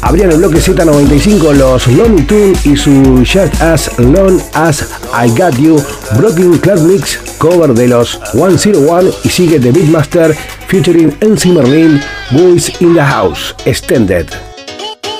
Abrían el bloque Z95 los Looney Tunes y su Just As Long As I Got You, Broken Cloud Mix, cover de los 101, y sigue The Beatmaster featuring MC Merlin, Boys in the House, Extended.